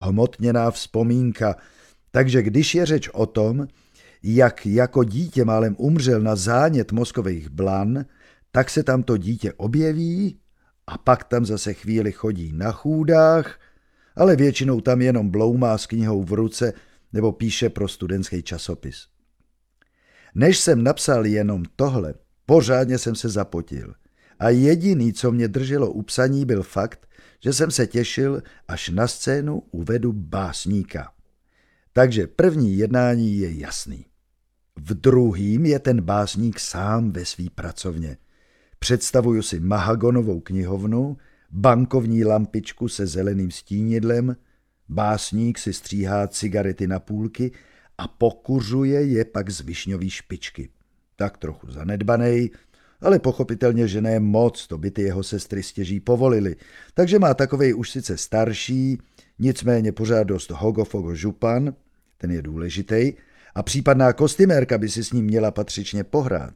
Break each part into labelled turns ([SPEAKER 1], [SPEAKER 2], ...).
[SPEAKER 1] zhmotněná vzpomínka, takže když je řeč o tom, jak jako dítě málem umřel na zánět mozkových blan, tak se tam to dítě objeví a pak tam zase chvíli chodí na chůdách, ale většinou tam jenom bloumá s knihou v ruce nebo píše pro studentský časopis. Než jsem napsal jenom tohle, pořádně jsem se zapotil. A jediný, co mě drželo u psaní, byl fakt, že jsem se těšil, až na scénu uvedu básníka. Takže první jednání je jasný. V druhým je ten básník sám ve svý pracovně. Představuju si mahagonovou knihovnu, bankovní lampičku se zeleným stínidlem, básník si stříhá cigarety na půlky a pokuřuje je pak z višňový špičky. Tak trochu zanedbanej, ale pochopitelně, že ne moc, to by ty jeho sestry stěží povolili. Takže má takovej už sice starší, nicméně pořád dost hogofogo župan, ten je důležitej, a případná kostymérka by si s ním měla patřičně pohrát.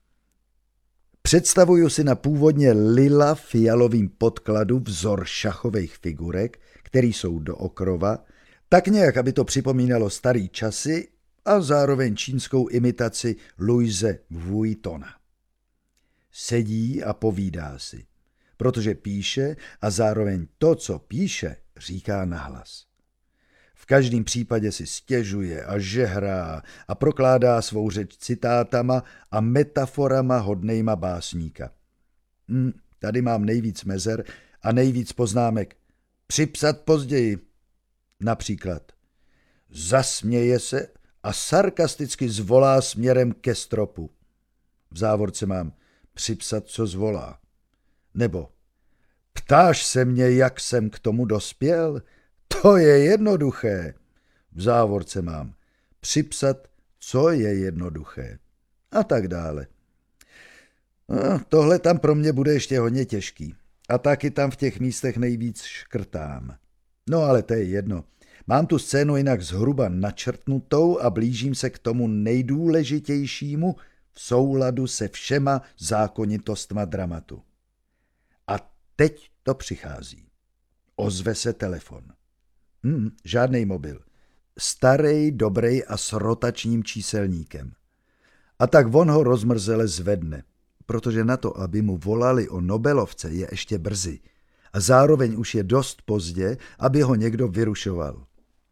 [SPEAKER 1] Představuju si na původně lila fialovým podkladu vzor šachových figurek, který jsou dookrova, tak nějak, aby to připomínalo starý časy a zároveň čínskou imitaci Louise Vuittona. Sedí a povídá si, protože píše a zároveň to, co píše, říká nahlas. V každém případě si stěžuje a žehrá a prokládá svou řeč citátama a metaforama hodnejma básníka. Tady mám nejvíc mezer a nejvíc poznámek. Připsat později. Například. Zasměje se a sarkasticky zvolá směrem ke stropu. V závorce mám připsat, co zvolá. Nebo ptáš se mě, jak jsem k tomu dospěl? To je jednoduché. V závorce mám připsat, co je jednoduché. A tak dále. Tohle tam pro mě bude ještě hodně těžký. A taky tam v těch místech nejvíc škrtám. No ale to je jedno. Mám tu scénu jinak zhruba načrtnutou a blížím se k tomu nejdůležitějšímu v souladu se všema zákonitostma dramatu. A teď to přichází. Ozve se telefon. Žádnej mobil. Starej, dobrej a s rotačním číselníkem. A tak on ho rozmrzele zvedne, protože na to, aby mu volali o Nobelovce, je ještě brzy. A zároveň už je dost pozdě, aby ho někdo vyrušoval.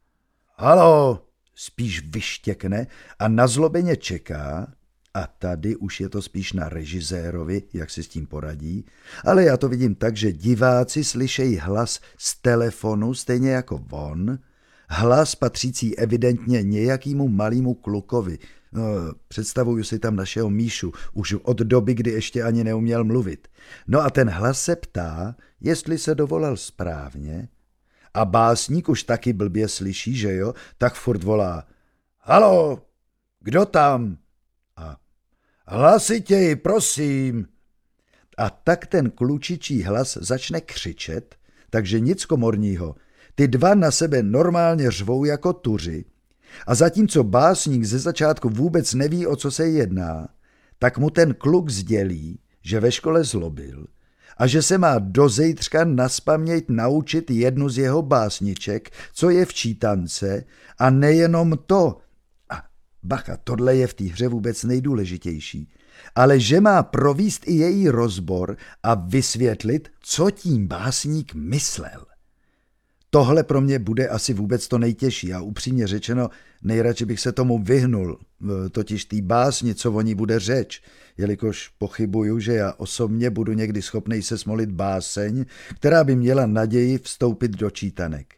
[SPEAKER 1] Haló, spíš vyštěkne a nazlobeně čeká, a tady už je to spíš na režisérovi, jak si s tím poradí, ale já to vidím tak, že diváci slyšejí hlas z telefonu stejně jako on, hlas patřící evidentně nějakému malému klukovi. Představuju si tam našeho Míšu, už od doby, kdy ještě ani neuměl mluvit. No a ten hlas se ptá, jestli se dovolal správně, a básník už taky blbě slyší, že jo, tak furt volá: Haló, kdo tam? A hlasitěji, prosím. A tak ten klučičí hlas začne křičet, takže nic komorního. Ty dva na sebe normálně řvou jako tuři a zatímco básník ze začátku vůbec neví, o co se jedná, tak mu ten kluk sdělí, že ve škole zlobil a že se má do zejtřka naspaměť naučit jednu z jeho básniček, co je v čítance, a nejenom to. A bacha, tohle je v té hře vůbec nejdůležitější. Ale že má provést i její rozbor a vysvětlit, co tím básník myslel. Tohle pro mě bude asi vůbec to nejtěžší a upřímně řečeno, nejradši bych se tomu vyhnul, totiž té básni, co o ní bude řeč, jelikož pochybuju, že já osobně budu někdy schopnej se smolit báseň, která by měla naději vstoupit do čítanek.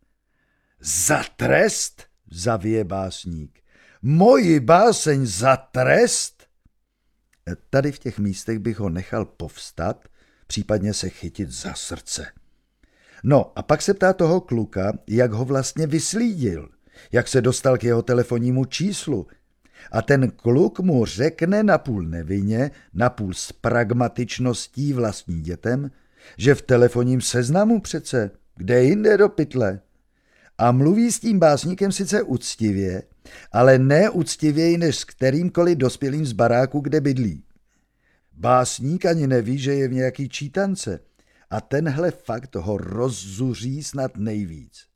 [SPEAKER 1] Za trest? Zavěje básník. Moji báseň za trest? Tady v těch místech bych ho nechal povstat, případně se chytit za srdce. No a pak se ptá toho kluka, jak ho vlastně vyslídil, jak se dostal k jeho telefonnímu číslu. A ten kluk mu řekne napůl nevinně, napůl s pragmatičností vlastní dětem, že v telefonním seznamu přece, kde jinde do pytle. A mluví s tím básníkem sice uctivě, ale ne uctivěji než s kterýmkoliv dospělým z baráku, kde bydlí. Básník ani neví, že je v nějaký čítance. A tenhle fakt ho rozzuří snad nejvíc.